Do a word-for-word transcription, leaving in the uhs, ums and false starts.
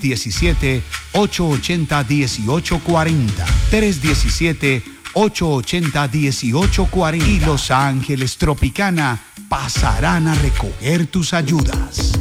diecisiete, ocho ochenta, dieciocho cuarenta. tres diecisiete, ocho ochenta, dieciocho cuarenta. Y Los Ángeles Tropicana pasarán a recoger tus ayudas.